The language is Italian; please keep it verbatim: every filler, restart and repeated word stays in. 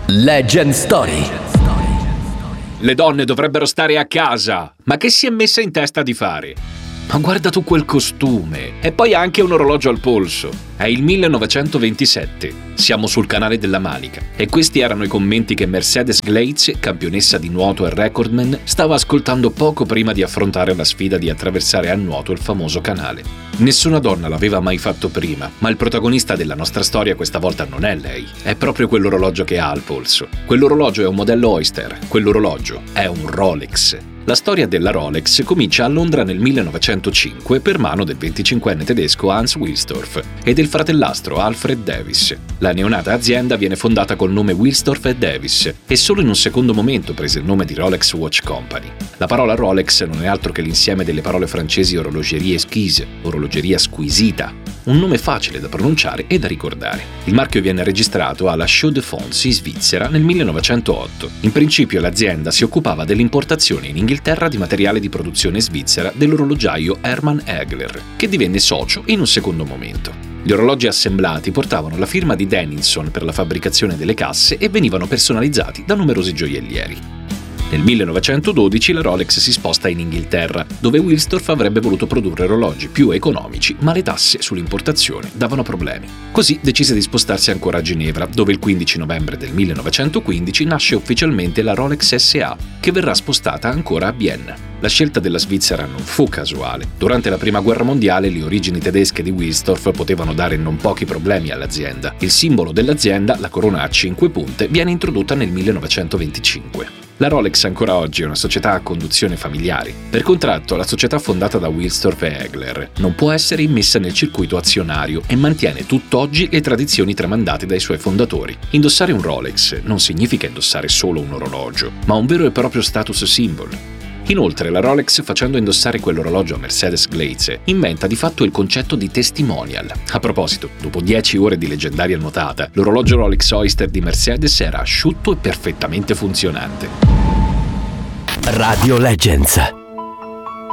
Legend Story. Le donne dovrebbero stare a casa, ma che si è messa in testa di fare? Ma guarda tu quel costume! E poi anche un orologio al polso. È il millenovecentoventisette. Siamo sul canale della Manica. E questi erano i commenti che Mercedes Gleitze, campionessa di nuoto e recordman, stava ascoltando poco prima di affrontare la sfida di attraversare a nuoto il famoso canale. Nessuna donna l'aveva mai fatto prima, ma il protagonista della nostra storia questa volta non è lei. È proprio quell'orologio che ha al polso. Quell'orologio è un modello Oyster. Quell'orologio è un Rolex. La storia della Rolex comincia a Londra nel millenovecentocinque per mano del venticinquenne tedesco Hans Wilsdorf e del fratellastro Alfred Davis. La neonata azienda viene fondata col nome Wilsdorf e Davis e solo in un secondo momento prese il nome di Rolex Watch Company. La parola Rolex non è altro che l'insieme delle parole francesi orologerie esquise, orologeria squisita, un nome facile da pronunciare e da ricordare. Il marchio viene registrato alla Chaux de Fonds in Svizzera nel millenovecentootto. In principio l'azienda si occupava dell'importazione in Inghilterra di materiale di produzione svizzera dell'orologiaio Hermann Egler, che divenne socio in un secondo momento. Gli orologi assemblati portavano la firma di Denilson per la fabbricazione delle casse e venivano personalizzati da numerosi gioiellieri. Nel millenovecentododici la Rolex si sposta in Inghilterra, dove Wilsdorf avrebbe voluto produrre orologi più economici, ma le tasse sull'importazione davano problemi. Così decise di spostarsi ancora a Ginevra, dove il quindici novembre del millenovecentoquindici nasce ufficialmente la Rolex S A, che verrà spostata ancora a Vienna. La scelta della Svizzera non fu casuale. Durante la Prima Guerra Mondiale le origini tedesche di Wilsdorf potevano dare non pochi problemi all'azienda. Il simbolo dell'azienda, la corona a cinque punte, viene introdotta nel millenovecentoventicinque. La Rolex ancora oggi è una società a conduzione familiare. Per contratto, la società fondata da Wilsdorf e Egler non può essere immessa nel circuito azionario e mantiene tutt'oggi le tradizioni tramandate dai suoi fondatori. Indossare un Rolex non significa indossare solo un orologio, ma un vero e proprio status symbol. Inoltre, la Rolex, facendo indossare quell'orologio a Mercedes Gleitze, inventa di fatto il concetto di testimonial. A proposito, dopo dieci ore di leggendaria nuotata, l'orologio Rolex Oyster di Mercedes era asciutto e perfettamente funzionante. Radio Legends.